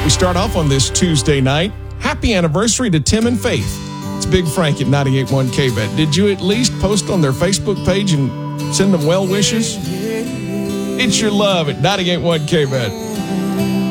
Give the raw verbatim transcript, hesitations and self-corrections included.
We start off on this Tuesday night. Happy anniversary to Tim and Faith. It's Big Frank at ninety-eight point one K B E T. Did you at least post on their Facebook page and send them well wishes? It's your love at ninety-eight point one K B E T.